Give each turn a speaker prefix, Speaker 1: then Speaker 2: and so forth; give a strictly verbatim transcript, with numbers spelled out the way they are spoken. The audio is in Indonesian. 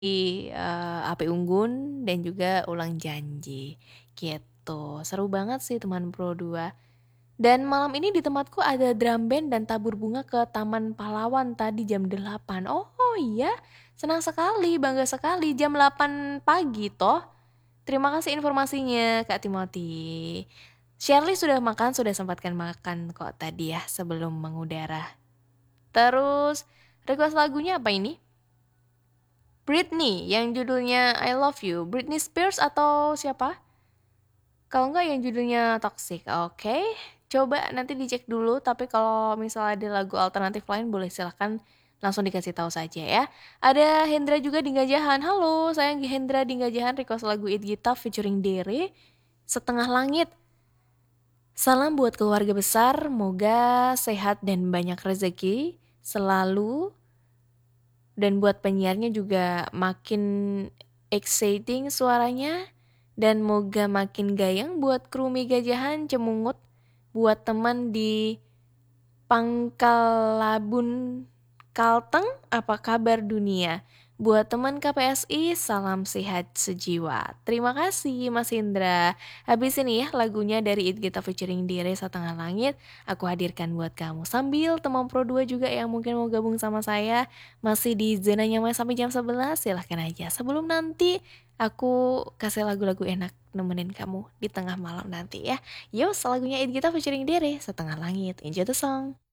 Speaker 1: eee, Api Unggun dan juga Ulang Janji, gitu. Seru banget sih Teman Pro dua. Dan malam ini di tempatku ada drum band dan tabur bunga ke Taman Pahlawan tadi jam delapan. Oh iya, senang sekali, bangga sekali jam delapan pagi toh. Terima kasih informasinya Kak Timothy. Shirley sudah makan, sudah sempatkan makan kok tadi ya sebelum mengudara. Terus request lagunya apa ini? Britney yang judulnya I Love You. Britney Spears atau siapa? Kalau enggak yang judulnya Toxic. Oke, coba nanti dicek dulu. Tapi kalau misalnya ada lagu alternatif lain boleh silahkan langsung dikasih tahu saja ya. Ada Hendra juga di Gajahan. Halo, saya Hendra di Gajahan request lagu It Gita featuring Dere, Setengah Langit. Salam buat keluarga besar, moga sehat dan banyak rezeki selalu. Dan buat penyiarnya juga makin exciting suaranya. Dan moga makin gayang buat kru Gajahan Cemungut. Buat teman di Pangkalabun Kalteng, apa kabar dunia? Buat teman K P S I, salam sehat sejiwa. Terima kasih Mas Indra. Habis ini ya lagunya dari It Gita featuring Dire Setengah Langit, aku hadirkan buat kamu. Sambil teman Pro dua juga yang mungkin mau gabung sama saya, masih di zona nyaman sampai jam sebelas, silahkan aja. Sebelum nanti aku kasih lagu-lagu enak nemenin kamu di tengah malam nanti ya. Yuk, lagunya It Gita featuring Dire Setengah Langit. Enjoy the song.